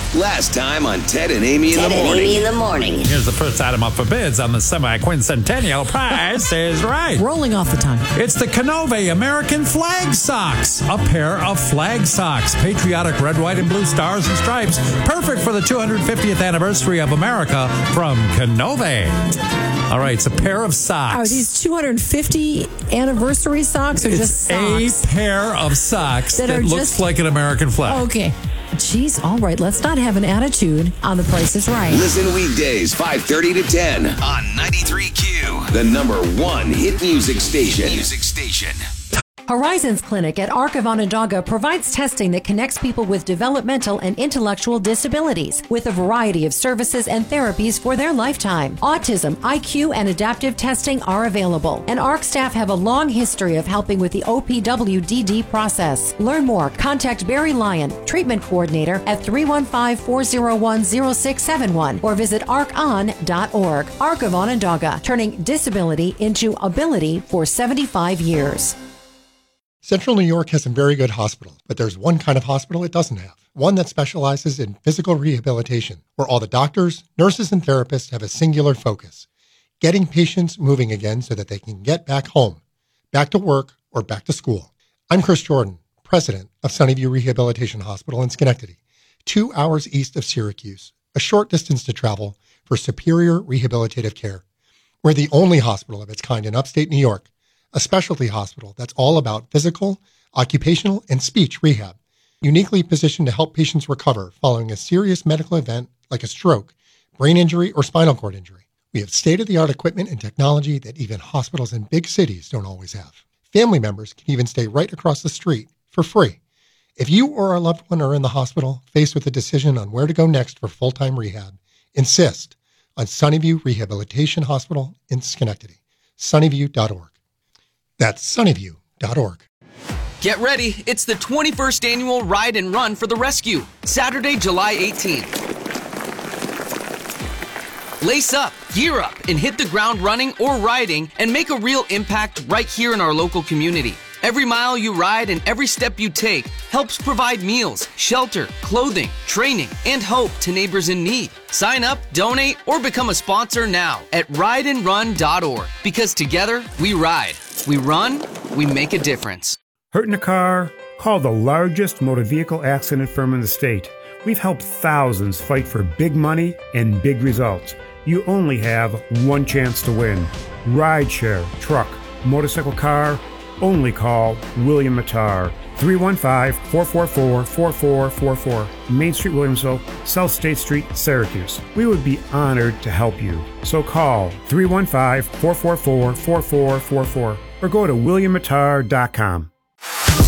Last time on Ted and Amy in the Ted and morning. Amy in the morning. Here's the first item up for bids on the semi-quincentennial Price is Right. Rolling off the time. It's the Canove American Flag Socks. A pair of flag socks. Patriotic red, white, and blue stars and stripes. Perfect for the 250th anniversary of America from Canove. All right, it's a pair of socks. Are these 250 anniversary socks or just socks? A pair of socks that looks like an American flag. Okay. Jeez, all right, let's not have an attitude on The Price is Right. Listen weekdays 5:30 to 10 on 93Q, the #1 hit music station. Horizons Clinic at Arc of Onondaga provides testing that connects people with developmental and intellectual disabilities with a variety of services and therapies for their lifetime. Autism, IQ, and adaptive testing are available, and Arc staff have a long history of helping with the OPWDD process. Learn more. Contact Barry Lyon, treatment coordinator, at 315-401-0671 or visit arcon.org. Arc of Onondaga, turning disability into ability for 75 years. Central New York has some very good hospitals, but there's one kind of hospital it doesn't have. One that specializes in physical rehabilitation, where all the doctors, nurses, and therapists have a singular focus, getting patients moving again so that they can get back home, back to work, or back to school. I'm Chris Jordan, president of Sunnyview Rehabilitation Hospital in Schenectady, 2 hours east of Syracuse, a short distance to travel for superior rehabilitative care. We're the only hospital of its kind in upstate New York, a specialty hospital that's all about physical, occupational, and speech rehab, uniquely positioned to help patients recover following a serious medical event like a stroke, brain injury, or spinal cord injury. We have state-of-the-art equipment and technology that even hospitals in big cities don't always have. Family members can even stay right across the street for free. If you or a loved one are in the hospital faced with a decision on where to go next for full-time rehab, insist on Sunnyview Rehabilitation Hospital in Schenectady, sunnyview.org. That's sunnyview.org. Get ready. It's the 21st annual Ride and Run for the Rescue, Saturday, July 18th. Lace up, gear up, and hit the ground running or riding and make a real impact right here in our local community. Every mile you ride and every step you take helps provide meals, shelter, clothing, training, and hope to neighbors in need. Sign up, donate, or become a sponsor now at rideandrun.org, because together we ride, we run, we make a difference. Hurt in a car? Call the largest motor vehicle accident firm in the state. We've helped thousands fight for big money and big results. You only have one chance to win. Rideshare, truck, motorcycle, car, only call William Mattar. 315-444-4444. Main Street, Williamsville, South State Street, Syracuse. We would be honored to help you. So call 315-444-4444 or go to williammattar.com.